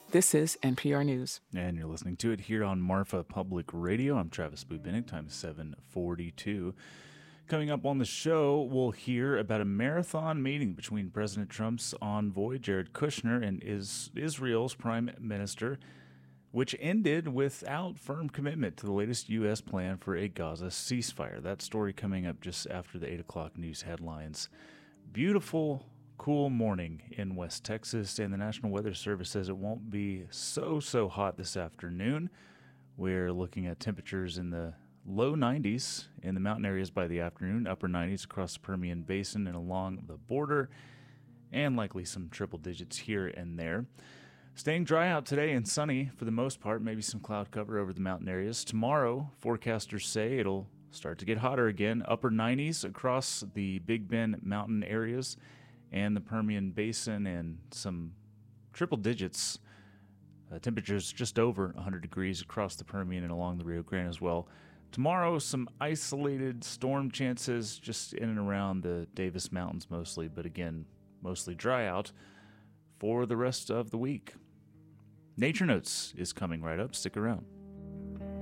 This is NPR News. And you're listening to it here on Marfa Public Radio. I'm Travis Bubinik, time is 7:42. Coming up on the show, we'll hear about a marathon meeting between President Trump's envoy, Jared Kushner, and Israel's prime minister, which ended without firm commitment to the latest U.S. plan for a Gaza ceasefire. That story coming up just after the 8 o'clock news headlines. Beautiful, cool morning in West Texas, and the National Weather Service says it won't be so hot this afternoon. We're looking at temperatures in the low 90s in the mountain areas by the afternoon, upper 90s across the Permian Basin and along the border, and likely some triple digits here and there. Staying dry out today and sunny for the most part, maybe some cloud cover over the mountain areas. Tomorrow, forecasters say it'll start to get hotter again, upper 90s across the Big Bend mountain areas and the Permian Basin, and some triple digits. Temperatures just over 100 degrees across the Permian and along the Rio Grande as well. Tomorrow, some isolated storm chances just in and around the Davis Mountains mostly, but again, mostly dry out for the rest of the week. Nature Notes is coming right up. Stick around.